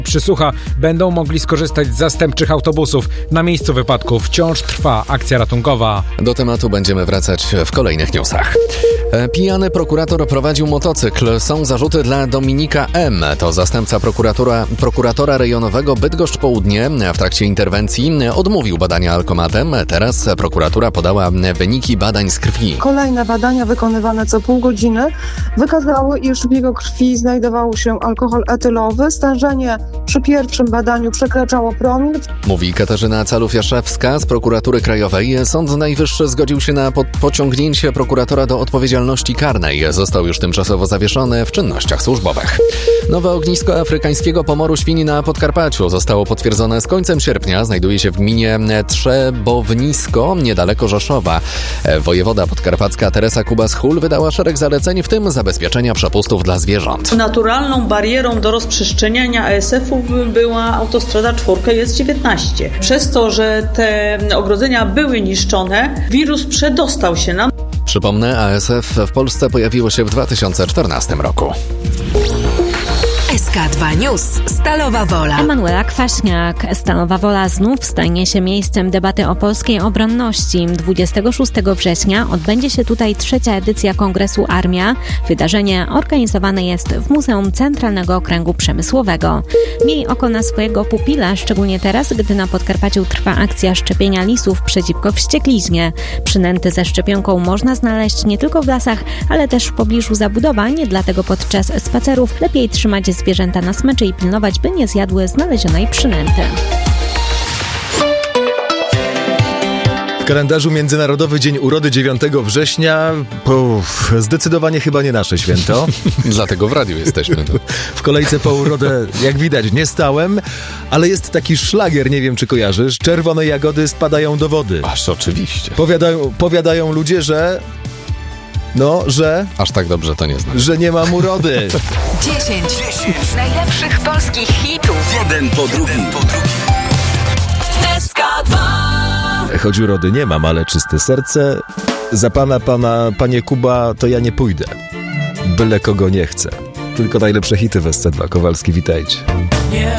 Przysłucha będą mogli skorzystać z zastępczych autobusów. Na miejscu wypadku wciąż trwa akcja ratunkowa. Do tematu będziemy wracać w kolejnych newsach. Pijany prokurator prowadził motocykl. Są zarzuty dla Dominika M. To zastępca prokuratora rejonowego Bydgoszcz Południe. W trakcie interwencji odmówił badania alkomatem. Teraz prokuratura podała wyniki badań z krwi. Kolejne badania wykonywane co pół godziny wykazały, iż w jego krwi znajdował się alkohol etylowy. Stężenie przy pierwszym badaniu przekraczało promil. Mówi Katarzyna Calów-Jaszewska z Prokuratury Krajowej. Sąd Najwyższy zgodził się na pociągnięcie prokuratora do odpowiedzialności karnej. Został już tymczasowo zawieszony w czynnościach służbowych. Nowe ognisko afrykańskiego pomoru świń na Podkarpaciu zostało potwierdzone z końcem sierpnia. Znajduje się w gminie Trzebownisko, niedaleko Rzeszowa. Wojewoda podkarpacka Teresa Kubas-Hul wydała szereg zaleceń, w tym zabezpieczenia przepustów dla zwierząt. Naturalną barierą do rozprzestrzeniania ASF-u była autostrada 4, jest 19. Przez to, że te ogrodzenia były niszczone, wirus przedostał się nam. Przypomnę, ASF w Polsce pojawiło się w 2014 roku. SK2 News. Stalowa Wola. Emanuela Kwaśniak. Stalowa Wola znów stanie się miejscem debaty o polskiej obronności. 26 września odbędzie się tutaj 3. edycja Kongresu Armia. Wydarzenie organizowane jest w Muzeum Centralnego Okręgu Przemysłowego. Miej oko na swojego pupila, szczególnie teraz, gdy na Podkarpaciu trwa akcja szczepienia lisów przeciwko wściekliźnie. Przynęty ze szczepionką można znaleźć nie tylko w lasach, ale też w pobliżu zabudowań, dlatego podczas spacerów lepiej trzymać zwierzęta na smyczy i pilnować, by nie zjadły znalezionej przynęty. W kalendarzu Międzynarodowy Dzień Urody 9 września. Zdecydowanie chyba nie nasze święto. Dlatego w radiu jesteśmy. W kolejce po urodę, jak widać, nie stałem, ale jest taki szlagier, nie wiem czy kojarzysz. Czerwone jagody spadają do wody. Aż oczywiście. Powiadają ludzie, że... Aż tak dobrze to nie znam. Że nie mam urody. 10 najlepszych polskich hitów. Jeden po drugim. SK2. Choć urody nie mam, ale czyste serce. Za panie Kuba, to ja nie pójdę. Byle kogo nie chcę. Tylko najlepsze hity w SC2. Kowalski, witajcie. Nie